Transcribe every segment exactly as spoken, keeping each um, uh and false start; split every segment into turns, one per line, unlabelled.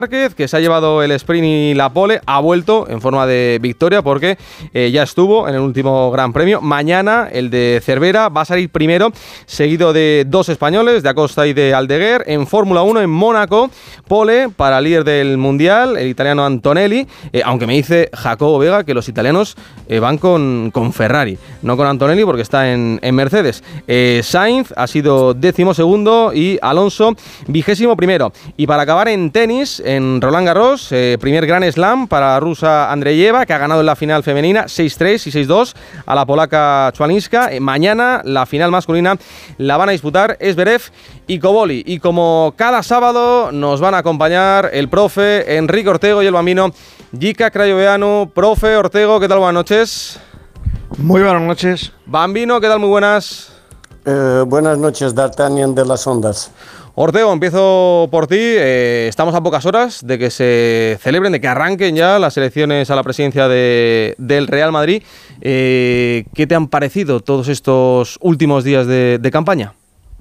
Márquez, que se ha llevado el sprint y la pole, ha vuelto en forma de victoria porque eh, ya estuvo en el último Gran Premio. Mañana el de Cervera va a salir primero, seguido de dos españoles, de Acosta y de Aldeguer. En Fórmula uno, en Mónaco, pole para el líder del Mundial, el italiano Antonelli, eh, aunque me dice Jacobo Vega que los italianos eh, van con, con Ferrari, no con Antonelli porque está en, en Mercedes. Eh, Sainz ha sido décimo segundo y Alonso vigésimo primero. Y para acabar en tenis, en Roland Garros, eh, primer Grand Slam para la rusa Andreyeva, que ha ganado en la final femenina seis tres y seis dos a la polaca Chwalinska. Eh, mañana la final masculina la van a disputar Zverev y Koboli. Y como cada sábado nos van a acompañar el profe Enrique Ortego y el bambino Jika Crayoveanu. Profe Ortego, ¿qué tal? Buenas noches.
Muy buenas noches.
Bambino, ¿qué tal? Muy buenas.
Eh, buenas noches, D'Artagnan de las Ondas.
Ortego, empiezo por ti. Eh, estamos a pocas horas de que se celebren, de que arranquen ya las elecciones a la presidencia de, del Real Madrid. Eh, ¿Qué te han parecido todos estos últimos días de, de campaña?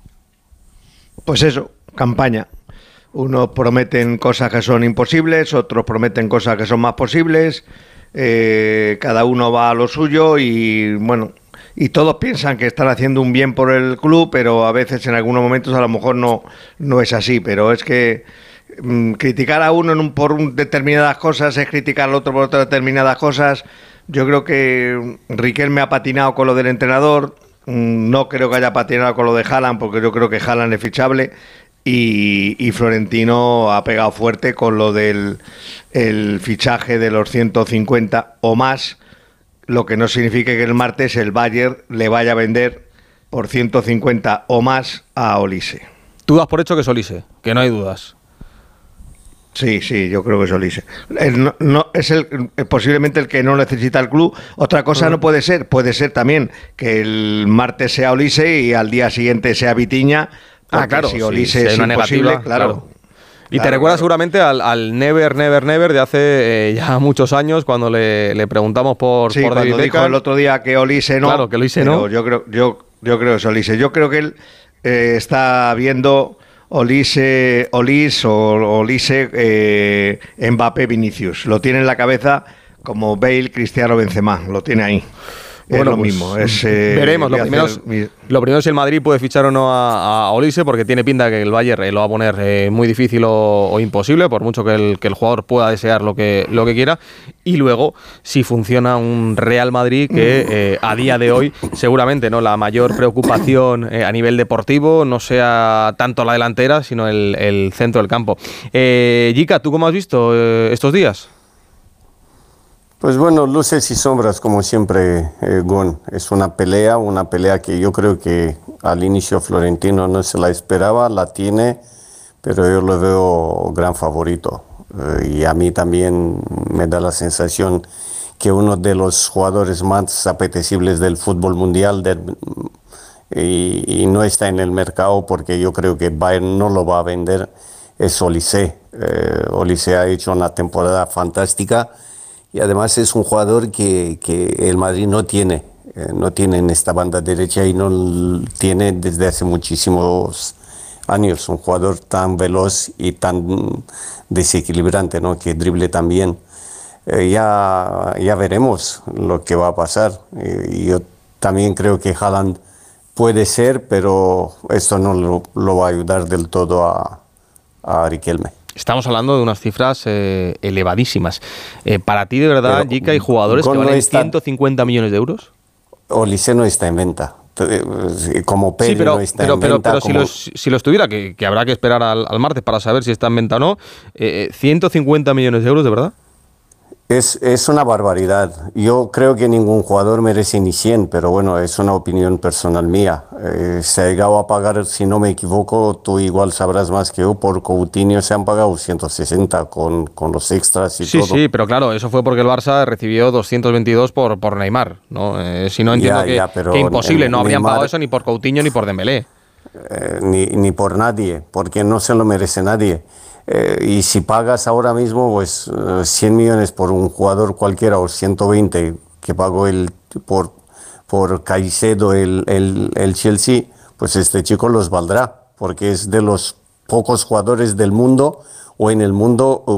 Pues eso, campaña. Unos prometen cosas que son imposibles, otros prometen cosas que son más posibles. Eh, cada uno va a lo suyo y bueno... Y todos piensan que están haciendo un bien por el club, pero a veces en algunos momentos a lo mejor no, no es así. Pero es que mmm, criticar a uno en un, por un, determinadas cosas es criticar al otro por otras determinadas cosas. Yo creo que Riquelme ha patinado con lo del entrenador. Mmm, no creo que haya patinado con lo de Haaland, porque yo creo que Haaland es fichable. Y, y Florentino ha pegado fuerte con lo del el fichaje de los ciento cincuenta o más. Lo que no significa que el martes el Bayern le vaya a vender por ciento cincuenta o más a Olise.
Tú das por hecho que es Olise, que no hay dudas.
Sí, sí, yo creo que es Olise. El, no, no, es el, posiblemente el que no necesita el club. Otra cosa no puede ser, puede ser también que el martes sea Olise y al día siguiente sea Vitiña.
Ah, claro,
si Olise
sí,
es
si una
imposible,
negativa,
claro.
claro. Y
Claro,
te recuerdas
claro.
seguramente al, al Never, Never, Never de hace eh, ya muchos años cuando le, le preguntamos por,
sí,
por
cuando
David
dijo
Beckham.
el otro día que Olise no.
Claro, que Olise no.
Yo creo, yo, yo creo que es Olise. Yo creo que él eh, está viendo Olise, Olis o Olise, eh, Mbappé, Vinicius. Lo tiene en la cabeza como Bale, Cristiano, Benzema. Lo tiene ahí.
Bueno,
es lo
pues,
mismo. Es, eh,
veremos. Lo primero, es,
mi...
lo primero es si el Madrid puede fichar o no a, a Olise, porque tiene pinta que el Bayern eh, lo va a poner eh, muy difícil o, o imposible, por mucho que el, que el jugador pueda desear lo que, lo que quiera. Y luego, si funciona un Real Madrid que eh, a día de hoy, seguramente no la mayor preocupación eh, a nivel deportivo no sea tanto la delantera, sino el, el centro del campo. Eh, Jika, ¿tú cómo has visto eh, estos días?
Pues bueno, luces y sombras como siempre, eh, Gon. Es una pelea, una pelea que yo creo que al inicio Florentino no se la esperaba, la tiene, pero yo lo veo gran favorito. Eh, y a mí también me da la sensación que uno de los jugadores más apetecibles del fútbol mundial del, y, y no está en el mercado porque yo creo que Bayern no lo va a vender, es Olise. Eh, Olise ha hecho una temporada fantástica. Y además es un jugador que, que el Madrid no tiene, eh, no tiene en esta banda derecha y no tiene desde hace muchísimos años. Un jugador tan veloz y tan desequilibrante, ¿no? Que drible también. Eh, ya, ya veremos lo que va a pasar. Eh, yo también creo que Haaland puede ser, pero esto no lo, lo va a ayudar del todo a, a Riquelme.
Estamos hablando de unas cifras eh, elevadísimas. Eh, para ti, de verdad, Jika, hay jugadores que
no
valen
está,
ciento cincuenta millones de euros.
Olise no está en venta. Como Pedri
sí, pero,
no está
pero,
en
pero,
venta.
Pero
como...
si, los, si lo estuviera, que, que habrá que esperar al, al martes para saber si está en venta o no, eh, ciento cincuenta millones de euros, ¿de verdad?
Es, es una barbaridad. Yo creo que ningún jugador merece ni cien, pero bueno, es una opinión personal mía. Eh, se ha llegado a pagar, si no me equivoco, tú igual sabrás más que yo, por Coutinho se han pagado ciento sesenta con, con los extras y
sí,
todo.
Sí, sí, pero claro, eso fue porque el Barça recibió doscientos veintidós por, por Neymar, ¿no? Eh, si no entiendo
ya,
que,
ya, pero
que imposible, no habrían
Neymar,
pagado eso ni por Coutinho ni por Dembélé.
Eh, ni, ni por nadie, porque no se lo merece nadie. Eh, y si pagas ahora mismo pues uh, cien millones por un jugador cualquiera o ciento veinte que pagó el, por, por Caicedo el, el, el Chelsea, pues este chico los valdrá, porque es de los pocos jugadores del mundo o en el mundo